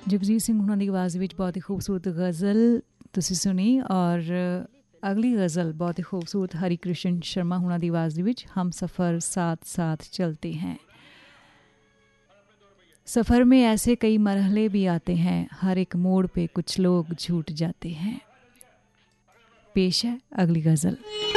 ਜਗਜੀਤ ਸਿੰਘ ਹੁਣਾਂ ਦੀ ਆਵਾਜ਼ ਵਿੱਚ ਬਹੁਤ ਹੀ ਖੂਬਸੂਰਤ ਗਜ਼ਲ ਤੁਸੀਂ ਸੁਣੀ। ਔਰ ਅਗਲੀ ਗਜ਼ਲ बहुत ही खूबसूरत हरि कृष्ण शर्मा हुणा दी आवाज़ दे विच, हम सफ़र साथ साथ चलते हैं। सफ़र में ऐसे कई मरहले भी आते हैं, हर एक मोड़ पे कुछ लोग छूट जाते हैं। पेश है अगली गज़ल।